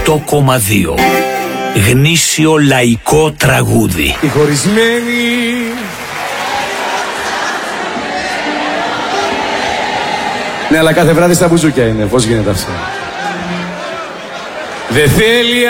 98,2. Γνήσιο λαϊκό τραγούδι. Οι χωρισμένοι. Ναι, αλλά κάθε βράδυ στα μπουζούκια είναι. Πώς γίνεται αυτό? Δεν θέλει